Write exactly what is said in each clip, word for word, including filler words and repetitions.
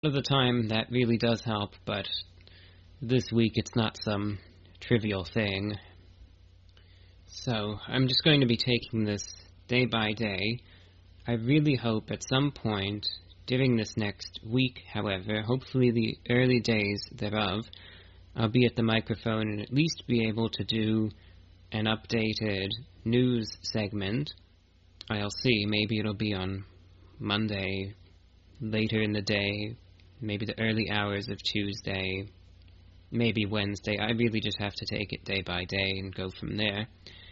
of the time that really does help, but this week it's not some trivial thing. So I'm just going to be taking this day by day. I really hope at some point during this next week, however, hopefully the early days thereof, I'll be at the microphone and at least be able to do an updated news segment. I'll see, maybe it'll be on Monday, later in the day, maybe the early hours of Tuesday, maybe Wednesday. I really just have to take it day by day and go from there.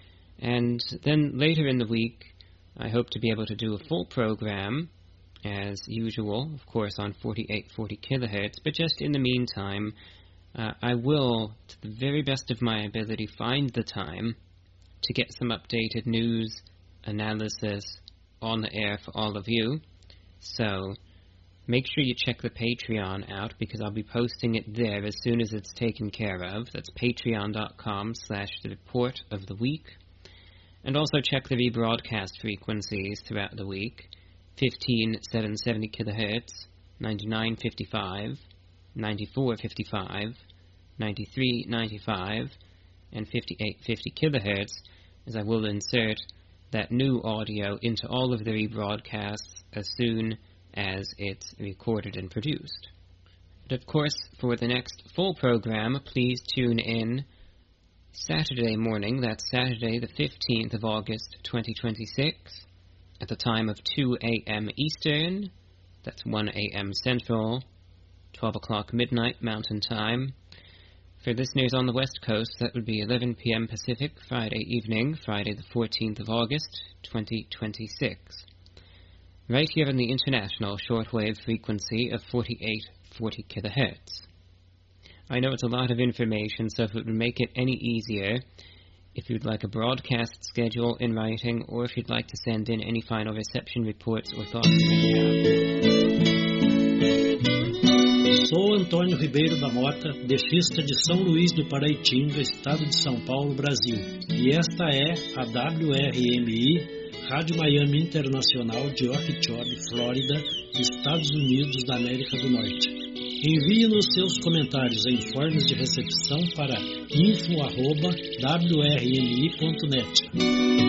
And then later in the week, I hope to be able to do a full program, as usual, of course on forty-eight forty kilohertz, but just in the meantime, uh, I will, to the very best of my ability, find the time to get some updated news analysis on the air for all of you. So make sure you check the Patreon out, because I'll be posting it there as soon as it's taken care of. That's patreon.com slash the report of the week. And also check the rebroadcast frequencies throughout the week. fifteen seven seventy kilohertz, ninety-nine fifty-five, ninety-four fifty-five, ninety-three ninety-five, and fifty-eight fifty kilohertz, as I will insert that new audio into all of the rebroadcasts as soon as it's recorded and produced. But of course, for the next full program, please tune in Saturday morning, that's Saturday the fifteenth of August twenty twenty-six, at the time of two a.m. Eastern, that's one a.m. Central, twelve o'clock midnight Mountain Time. For listeners on the West Coast, that would be eleven p.m. Pacific, Friday evening, Friday the fourteenth of August twenty twenty-six. Right here on the international shortwave frequency of forty-eight forty kilohertz. I know it's a lot of information, so if it would make it any easier, if you'd like a broadcast schedule in writing, or if you'd like to send in any final reception reports or thoughts you may have. Sou Antônio Ribeiro da Mota, defista de São Luís do Paraitinga, estado de São Paulo, Brasil. E esta é a W R M I, Rádio Miami Internacional de Okeechobee, Flórida, Estados Unidos da América do Norte. Envie-nos seus comentários em formas de recepção para info arroba w r m i ponto net.